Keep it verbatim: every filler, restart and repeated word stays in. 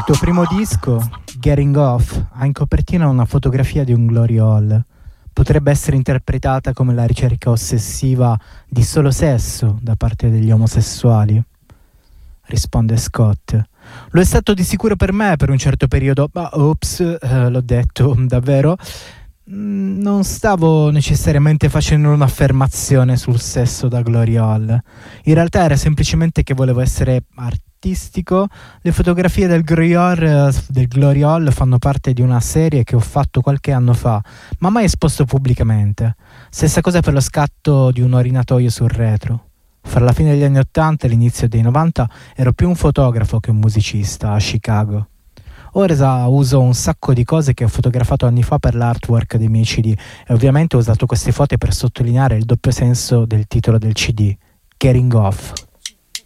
Il tuo primo disco, Getting Off, ha in copertina una fotografia di un glory hole. Potrebbe essere interpretata come la ricerca ossessiva di solo sesso da parte degli omosessuali? Risponde Scott. Lo è stato di sicuro per me per un certo periodo, ma ops, eh, l'ho detto, davvero. Non stavo necessariamente facendo un'affermazione sul sesso da glory hole. In realtà era semplicemente che volevo essere artistico. Le fotografie del glory hole, del glory hole fanno parte di una serie che ho fatto qualche anno fa, ma mai esposto pubblicamente. Stessa cosa per lo scatto di un orinatoio sul retro. Fra la fine degli anni ottanta e l'inizio dei novanta ero più un fotografo che un musicista a Chicago. Ora uso un sacco di cose che ho fotografato anni fa per l'artwork dei miei C D e ovviamente ho usato queste foto per sottolineare il doppio senso del titolo del C D, Getting Off.